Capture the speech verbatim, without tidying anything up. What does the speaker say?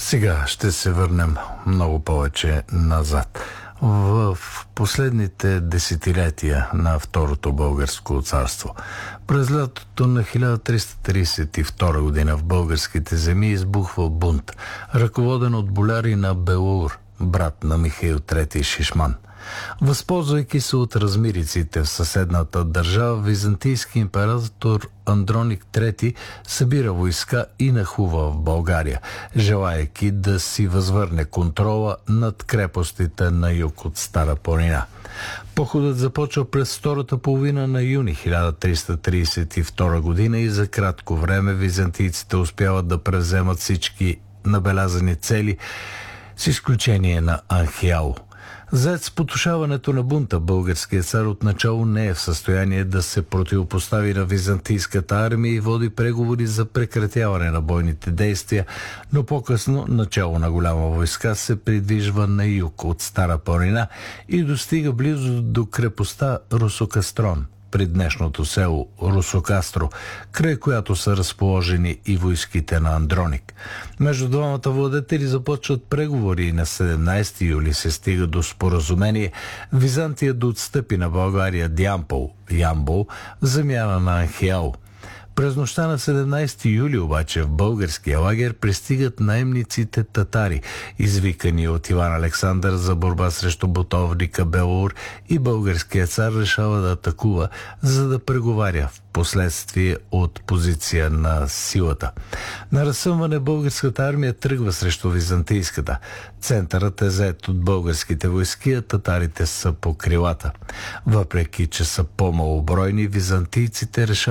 Сега ще се върнем много повече назад. В последните десетилетия на Второто българско царство, през лятото на хиляда триста тридесет и втора година в българските земи избухва бунт, ръководен от боляри на Белаур, брат на Михаил трети Шишман. Възползвайки се от размириците в съседната държава, византийски император Андроник трети събира войска и нахлува в България, желаейки да си възвърне контрола над крепостите на юг от Стара планина. Походът започва през втората половина на юни хиляда триста тридесет и втора година и за кратко време византийците успяват да превземат всички набелязани цели, с изключение на Анхиало. Зает с потушаването на бунта, българският цар отначало не е в състояние да се противопостави на византийската армия и води преговори за прекратяване на бойните действия, но по-късно начало на голяма войска се придвижва на юг от Стара планина и достига близо до крепостта Русокастрон, при днешното село Русокастро, край която са разположени и войските на Андроник. Между двамата владетели започват преговори и на седемнадесети юли се стига до споразумение Византия да отстъпи на България Дямпол, Ямбол, в замяна на Анхиало. През нощта на седемнадесети юли обаче в българския лагер пристигат наемниците татари, извикани от Иван Александър за борба срещу бунтовника Белаур, и българският цар решава да атакува, за да преговаря в последствие от позиция на силата. На разсъмване българската армия тръгва срещу византийската. Центърът е зает от българските войски, а татарите са по крилата. Въпреки че са по-малобройни, византийците решават